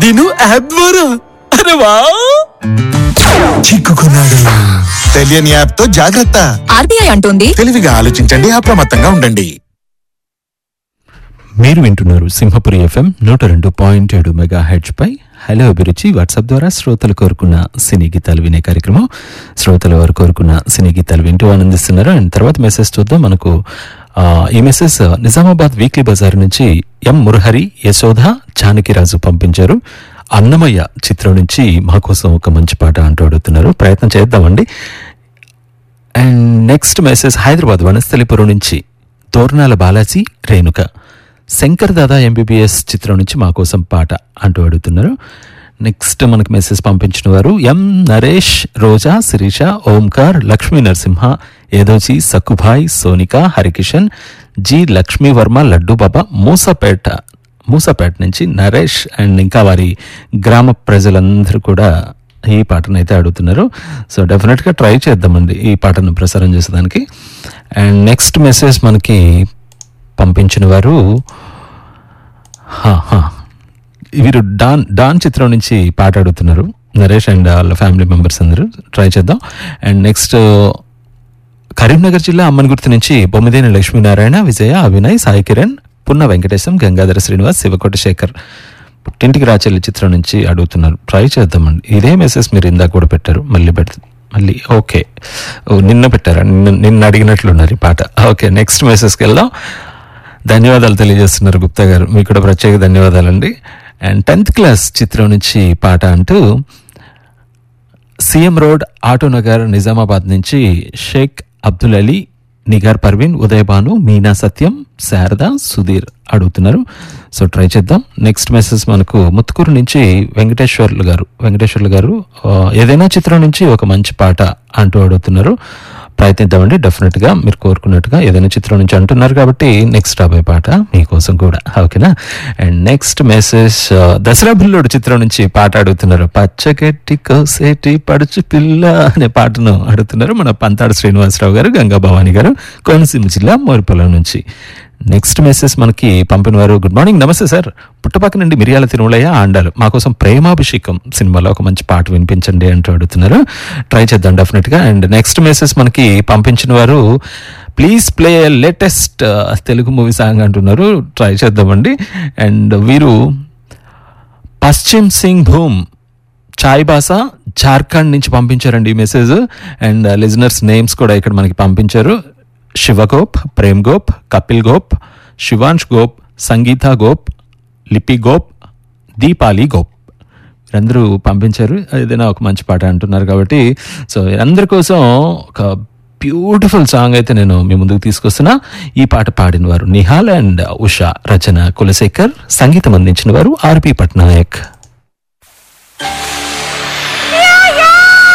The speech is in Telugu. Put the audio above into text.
అదిను యాప్ ద్వారా. అరే వా, చిక్కుకున్నాడు. తెలియని యాప్ తో జాగ్రత్త. ఆర్బీఐ అంటోంది తెలివిగా ఆలోచించండి, అప్రమత్తంగా ఉండండి. మీరు వింటున్నారు సింహపురి ఎఫ్ఎం 102.7 మెగాహెర్ట్జ్ పై హలో అభిరుచి. వాట్సాప్ ద్వారా శ్రోతలు కోరుకున్న సినీ గీతాలు వినే కార్యక్రమం. శ్రోతలు వారు కోరుకున్న సినీ గీతాలు వింటూ ఆనందిస్తున్నారు. అండ్ తర్వాత మెసేజ్ చూద్దాం. మనకు ఈ మెసేజ్ నిజామాబాద్ వీక్లీ బజార్ నుంచి ఎం మురహరి, యశోధ, జానకిరాజు పంపించారు. అన్నమయ్య చిత్రం నుంచి మా కోసం ఒక మంచి పాట అంటూ అడుగుతున్నారు. ప్రయత్నం చేద్దామండి. And next message Hyderabad Vanasthalipuram నుంచి తోర్నాల బాలాజీ, రేణుక, శంకర్ దాదా ఎంబీబీఎస్ చిత్రం నుంచి మా కోసం పాట అంటూ అడుగుతున్నారు. నెక్స్ట్ మనకు మెసేజ్ పంపించిన వారు ఎం నరేష్, రోజా, శిరీష, ఓంకార్, లక్ష్మీ నరసింహ, ఏదోజీ, సక్కుభాయ్, సోనిక, హరికిషన్, జి లక్ష్మీవర్మ, లడ్డు బాబా, మూసాపేట నుంచి నరేష్ అండ్ ఇంకా వారి గ్రామ ప్రజలందరూ కూడా ఈ పాటను అయితే అడుగుతున్నారు. సో డెఫినెట్గా ట్రై చేద్దామండి ఈ పాటను ప్రసారం చేసేదానికి. అండ్ నెక్స్ట్ మెసేజ్ మనకి పంపించిన వారు వీరు డాన్ చిత్రం నుంచి పాట అడుగుతున్నారు. నరేష్ అండ్ వాళ్ళ ఫ్యామిలీ మెంబర్స్ అందరూ ట్రై చేద్దాం. అండ్ నెక్స్ట్ కరీంనగర్ జిల్లా అమ్మన్గుర్తి నుంచి బొమ్మిదేని లక్ష్మీనారాయణ, విజయ, అభినయ్, సాయి కిరణ్, పున్న వెంకటేశం, గంగాధర శ్రీనివాస్, శివకోటి శేఖర్ పుట్టింటికి రాచెల్లి చిత్రం నుంచి అడుగుతున్నారు. ట్రై చేద్దామండి. ఇదే మెసేజ్ మీరు ఇందాక కూడా పెట్టారు. మళ్ళీ ఓకే, నిన్న పెట్టారా? నిన్న అడిగినట్లున్నారు ఈ పాట. ఓకే, నెక్స్ట్ మెసేజ్కి వెళ్దాం. ధన్యవాదాలు తెలియజేస్తున్నారు గుప్తా గారు, మీకు కూడా ప్రత్యేక ధన్యవాదాలండి. అండ్ 10th క్లాస్ చిత్రం నుంచి పాట అంటూ సీఎం రోడ్, ఆటోనగర్, నిజామాబాద్ నుంచి షేక్ అబ్దుల్ అలీ, నిగార్ పర్వీన్, ఉదయభాను, మీనా సత్యం, శారద, సుధీర్ అడుగుతున్నారు. సో ట్రై చేద్దాం. నెక్స్ట్ మెసేజ్ మనకు ముత్తుకూరు నుంచి వెంకటేశ్వర్లు గారు ఏదైనా చిత్రం నుంచి ఒక మంచి పాట అంటూ అడుగుతున్నారు. ప్రయత్నిద్దామండి. డెఫినెట్గా మీరు కోరుకున్నట్టుగా ఏదైనా చిత్రం నుంచి అంటున్నారు కాబట్టి నెక్స్ట్ రాబోయే పాట మీకోసం కూడా. ఓకేనా? And next message Dasara Bullodu చిత్రం నుంచి పాట అడుగుతున్నారు. పచ్చగట్టి కోసేటి పడుచు పిల్ల అనే పాటను అడుగుతున్నారు మన పంతాడు శ్రీనివాసరావు గారు, గంగా భవాని గారు, కోనసీమ జిల్లా మోరిపొలం నుంచి. నెక్స్ట్ మెసేజ్ మనకి పంపిన వారు గుడ్ మార్నింగ్, నమస్తే సార్, పుట్టపక్క నుండి మిరియాల తిరుమలయ్య ఆండాలు, మా కోసం ప్రేమాభిషేకం సినిమాలో ఒక మంచి పాట వినిపించండి అంటూ అడుగుతున్నారు. ట్రై చేద్దాం డెఫినెట్గా. అండ్ నెక్స్ట్ మెసేజ్ మనకి పంపించిన వారు please play latest Telugu movie song అంటున్నారు. ట్రై చేద్దామండి. అండ్ వీరు పశ్చిమ్ సింగ్ భూమ్, చాయ్బాసా, జార్ఖండ్ నుంచి పంపించారండి ఈ మెసేజ్. అండ్ లిజనర్స్ నేమ్స్ కూడా ఇక్కడ మనకి పంపించారు. శివగోప్, ప్రేమ్ గోప్, కపిల్ గోప్, శివాంష్ గోప్, సంగీత గోప్, లిపి గోప్, దీపాలి గోప్ వీరందరూ పంపించారు. ఏదైనా ఒక మంచి పాట అంటున్నారు కాబట్టి సో అందరి కోసం ఒక బ్యూటిఫుల్ సాంగ్ అయితే నేను మీ ముందుకు తీసుకొస్తున్నా. ఈ పాట పాడిన వారు నిహాల్ అండ్ ఉషా, రచన కులశేఖర్, సంగీతం అందించిన వారు ఆర్పి పట్నాయక్.